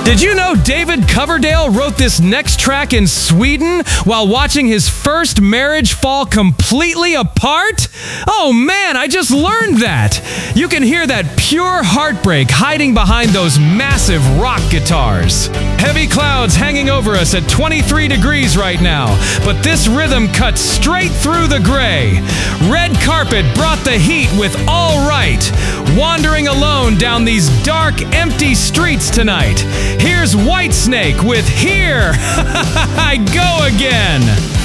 Did you know David Coverdale wrote this next track in Sweden while watching his first marriage fall completely apart? Oh man, I just learned that! You can hear that pure heartbreak hiding behind those massive rock guitars. Heavy clouds hanging over us at 23 degrees right now, but this rhythm cuts straight through the gray. Red Carpet brought the heat with All Right, wandering alone down these dark, empty streets tonight. Here's Whitesnake with Here I Go Again.